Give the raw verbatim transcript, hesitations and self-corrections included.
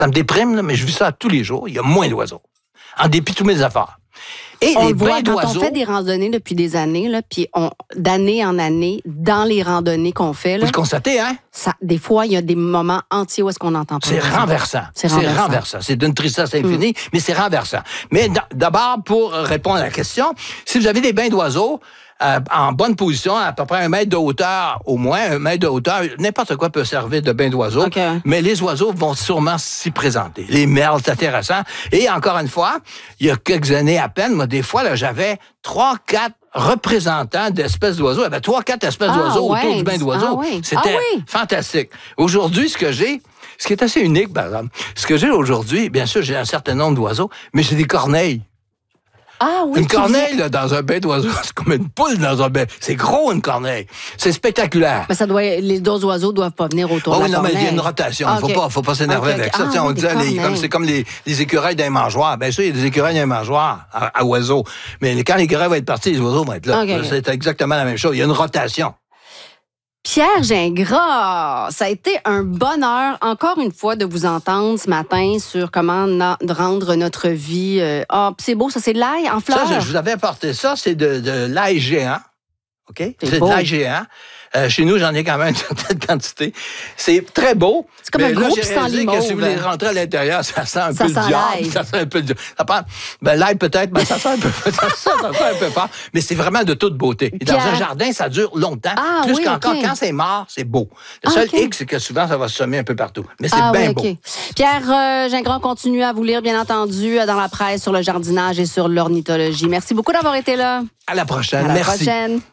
Ça me déprime, là, mais je vis ça tous les jours. Il y a moins d'oiseaux. En dépit de toutes mes affaires. Et on les le voit bains quand d'oiseaux... on fait des randonnées depuis des années, là, puis on, d'année en année, dans les randonnées qu'on fait, là, vous le constatez, hein? ça, des fois, il y a des moments entiers où est-ce qu'on entend pas. C'est renversant. C'est C'est renversant. renversant. C'est d'une tristesse infinie, mm. mais c'est renversant. Mais d'abord, pour répondre à la question, si vous avez des bains d'oiseaux, Euh, en bonne position, à peu près un mètre de hauteur, au moins un mètre de hauteur, n'importe quoi peut servir de bain d'oiseaux, okay. mais les oiseaux vont sûrement s'y présenter. Les merles, c'est intéressant. Et encore une fois, il y a quelques années à peine, moi, des fois, là, j'avais trois, quatre représentants d'espèces d'oiseaux. Il y avait trois, quatre espèces ah, d'oiseaux ouais. autour du bain d'oiseaux. Ah, oui. C'était ah, oui. fantastique. Aujourd'hui, ce que j'ai, ce qui est assez unique, par exemple, ce que j'ai aujourd'hui, bien sûr, j'ai un certain nombre d'oiseaux, mais j'ai des corneilles. Ah, oui, une corneille là, dans un bain d'oiseaux, c'est comme une poule dans un bain. C'est gros, une corneille. C'est spectaculaire. Mais ça doit, les deux oiseaux doivent pas venir autour oh, de la non, corneille. mais il y a une rotation. Il ah, okay. ne faut pas, faut pas s'énerver okay, okay. avec ça. Ah, on oui, disait, les, comme, c'est comme les, les écureuils d'un mangeoire. Bien sûr, il y a des écureuils d'un mangeoire à, à oiseaux. Mais quand l'écureuil va être parti, les oiseaux vont être là. Okay. C'est exactement la même chose. Il y a une rotation. Pierre Gingras, ça a été un bonheur, encore une fois, de vous entendre ce matin sur comment na- rendre notre vie... Euh, ah, c'est beau, ça, c'est de l'ail en fleurs. Ça, je, je vous avais apporté ça, c'est de, de l'ail géant. OK? C'est, c'est de l'ail géant. Euh, chez nous, j'en ai quand même une certaine quantité. C'est très beau. C'est comme un gros pissenlit mauve. Si vous les rentrez à l'intérieur, ça sent un ça peu sent le diable. Ça sent un peu le diable. Ben, l'ail peut-être, ben, ça sent un peu, ça, ça, ça sent un peu fort. Mais c'est vraiment de toute beauté. Et dans Pierre... un jardin, ça dure longtemps. Ah, Plus oui, qu'encore, okay. quand c'est mort, c'est beau. Le ah, seul okay. hic, c'est que souvent, ça va se semer un peu partout. Mais c'est ah, bien oui, beau. Okay. Pierre euh, Gingras continue à vous lire, bien entendu, dans la presse sur le jardinage et sur l'ornithologie. Merci beaucoup d'avoir été là. À la prochaine. À la Merci. prochaine.